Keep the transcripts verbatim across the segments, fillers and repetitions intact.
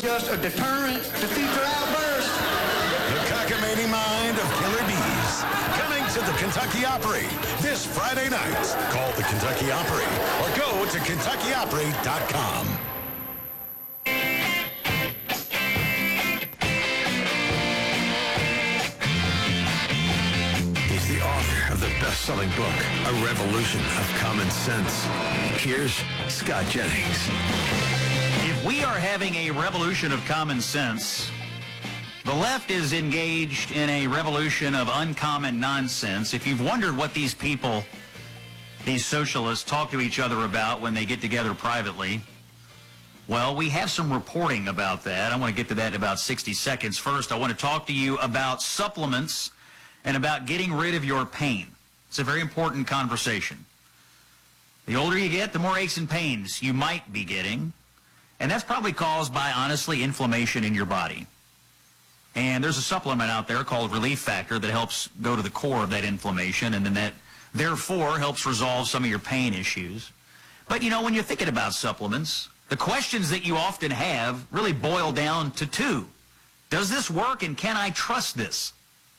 just a deterrent to future outbursts. The cockamamie mind of Killer Bees. Coming to the Kentucky Opry this Friday night. Call the Kentucky Opry or go to Kentucky Opry dot com. He's the author of the best-selling book, A Revolution of Common Sense. Here's Scott Jennings. If we are having a revolution of common sense, the left is engaged in a revolution of uncommon nonsense. If you've wondered what these people, these socialists, talk to each other about when they get together privately, well, we have some reporting about that. I want to get to that in about sixty seconds. First, I want to talk to you about supplements and about getting rid of your pain. It's a very important conversation. The older you get, the more aches and pains you might be getting. And that's probably caused by, honestly, inflammation in your body. And there's a supplement out there called Relief Factor that helps go to the core of that inflammation, and then that, therefore, helps resolve some of your pain issues. But, you know, when you're thinking about supplements, the questions that you often have really boil down to two. Does this work, and can I trust this?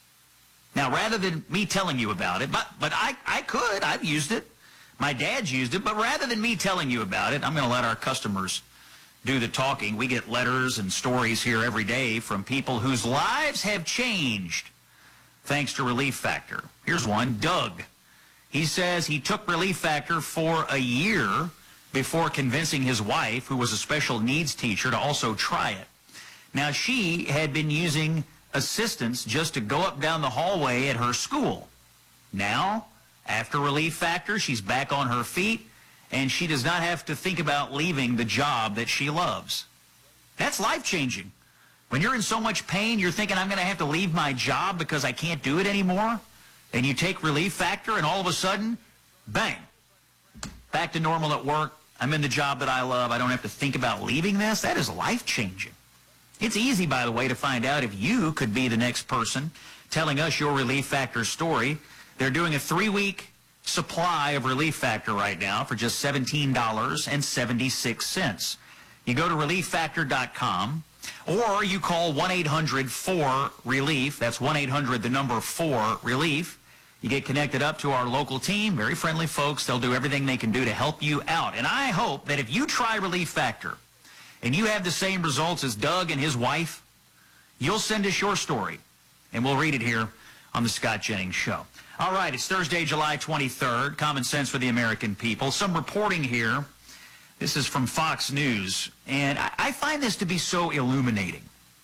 Now, rather than me telling you about it, but, but I, I could, I've used it. My dad's used it, but rather than me telling you about it, I'm going to let our customers do the talking. We get letters and stories here every day from people whose lives have changed thanks to Relief Factor. Here's one, Doug. He says he took Relief Factor for a year before convincing his wife, who was a special needs teacher, to also try it. Now, she had been using assistance just to go up down the hallway at her school. Now, after Relief Factor, she's back on her feet, and she does not have to think about leaving the job that she loves. That's life-changing. When you're in so much pain, you're thinking, I'm going to have to leave my job because I can't do it anymore. And you take Relief Factor, and all of a sudden, bang, back to normal at work. I'm in the job that I love. I don't have to think about leaving this. That is life-changing. It's easy, by the way, to find out if you could be the next person telling us your Relief Factor story. They're doing a three-week supply of Relief Factor right now for just seventeen dollars and seventy-six cents. You go to relief factor dot com, or you call one eight hundred four relief. That's one eight hundred, the number four, relief. You get connected up to our local team, very friendly folks. They'll do everything they can do to help you out. And I hope that if you try Relief Factor and you have the same results as Doug and his wife, you'll send us your story, and we'll read it here on the Scott Jennings Show. All right, it's Thursday, July twenty-third. Common sense for the American people. Some reporting here. This is from Fox News, and I, I find this to be so illuminating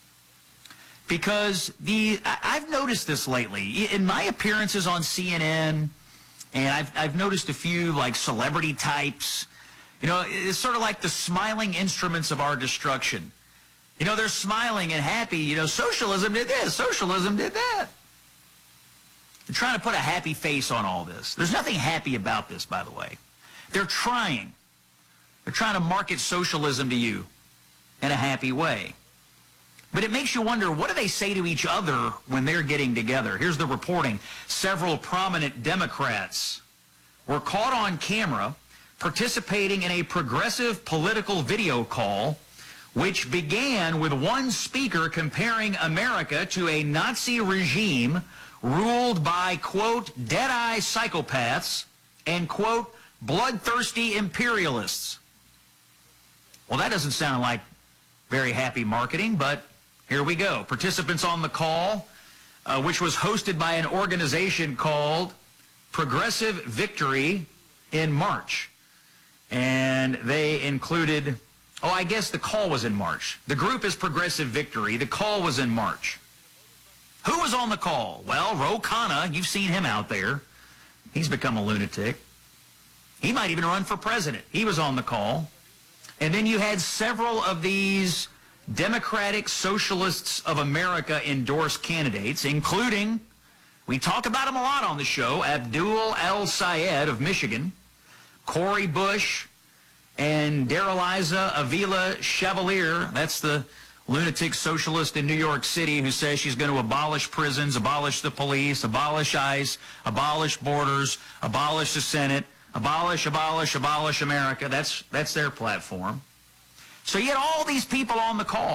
because the I, I've noticed this lately in my appearances on C N N, and I've I've noticed a few like celebrity types. You know, it's sort of like the smiling instruments of our destruction. You know, they're smiling and happy. You know, socialism did this, socialism did that. They're trying to put a happy face on all this. There's nothing happy about this, by the way. They're trying. They're trying to market socialism to you in a happy way. But it makes you wonder, what do they say to each other when they're getting together? Here's the reporting. Several prominent Democrats were caught on camera participating in a progressive political video call, which began with one speaker comparing America to a Nazi regime ruled by, quote, dead-eye psychopaths and, quote, bloodthirsty imperialists. Well, that doesn't sound like very happy marketing, but here we go. Participants on the call, uh, which was hosted by an organization called Progressive Victory in March. And they included, oh, I guess the call was in March. The group is Progressive Victory. The call was in March. Who was on the call? Well, Ro Khanna, you've seen him out there. He's become a lunatic. He might even run for president. He was on the call. And then you had several of these Democratic Socialists of America endorsed candidates, including, we talk about him a lot on the show, Abdul El-Sayed of Michigan, Cori Bush, and Daraliza Avila Chevalier. That's the lunatic socialist in New York City who says she's going to abolish prisons, abolish the police, abolish ICE, abolish borders, abolish the Senate, abolish, abolish, abolish America. That's, that's their platform. So you had all these people on the call.